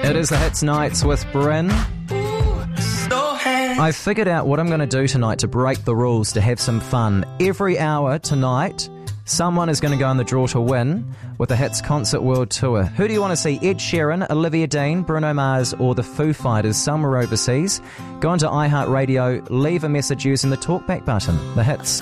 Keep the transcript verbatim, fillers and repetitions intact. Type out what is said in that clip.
It is the Hits Nights with Bryn. I figured out what I'm going to do tonight to break the rules, to have some fun. Every hour tonight, someone is going to go in the draw to win with the Hits Concert World Tour. Who do you want to see? Ed Sheeran, Olivia Dean, Bruno Mars, or the Foo Fighters somewhere overseas? Go onto iHeartRadio, leave a message using the talkback button. The Hits.